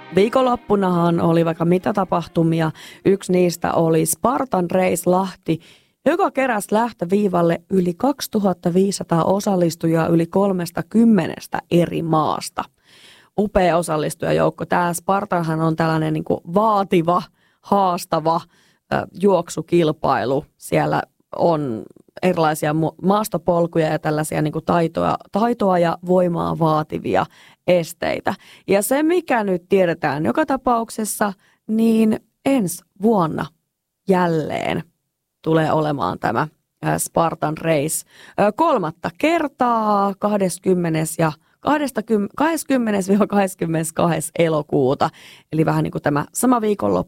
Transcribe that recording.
Viikonloppunahan oli vaikka mitä tapahtumia. Yksi niistä oli Spartan Race Lahti, joka keräsi lähtöviivalle yli 2500 osallistujaa yli 30 eri maasta. Upea osallistujajoukko. Tämä Spartanhan on tällainen niin kuin vaativa, haastava juoksukilpailu. Siellä on erilaisia maastopolkuja ja tällaisia niin kuin taitoa ja voimaa vaativia esteitä. Ja se, mikä nyt tiedetään joka tapauksessa, niin ensi vuonna jälleen tulee olemaan tämä Spartan Race 3. kertaa 20-22. elokuuta. Eli vähän niin kuin tämä sama viikonloppu